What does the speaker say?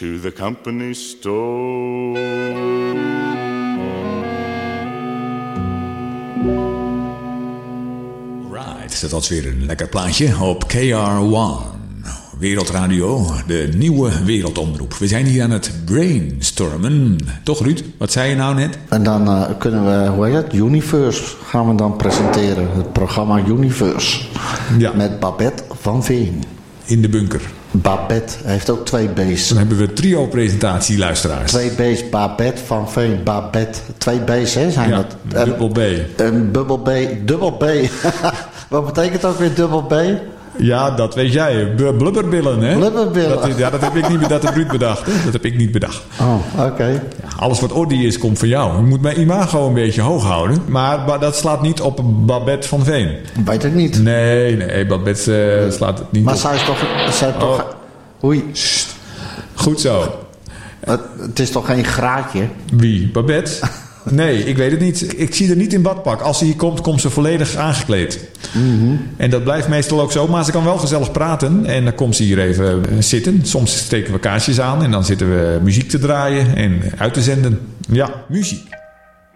to the company store. Right, dat was weer een lekker plaatje op KR1. Wereldradio, de nieuwe wereldomroep. We zijn hier aan het brainstormen. Toch, Ruud? Wat zei je nou net? En dan kunnen we, hoe heet het? Universe gaan we dan presenteren. Het programma Universe. Ja. Met Babette van Veen. In de bunker. Babette heeft ook 2 B's. Dan hebben we trio-presentatie, luisteraars. 2 B's, Babette van Veen. Babette, 2 B's, hè? Zijn ja, dat? dubbel B. Een dubbel B. Wat betekent ook weer dubbel B? Ja, dat weet jij. Blubberbillen, hè? Blubberbillen. Dat heb ik niet bedacht. Dat heb Ruud bedacht, hè? Dat heb ik niet bedacht. Oh, oké. Ja, alles wat orde is, komt van jou. Je moet mijn imago een beetje hoog houden. Maar dat slaat niet op Babette van Veen. Weet ik niet. Nee, Babette slaat het niet maar op. zij is toch... Oei. Goed zo. Het is toch geen graadje? Wie? Babette? Nee, ik weet het niet. Ik zie er niet in badpak. Als ze hier komt ze volledig aangekleed. Mm-hmm. En dat blijft meestal ook zo. Maar ze kan wel gezellig praten. En dan komt ze hier even zitten. Soms steken we kaarsjes aan. En dan zitten we muziek te draaien en uit te zenden. Ja, muziek.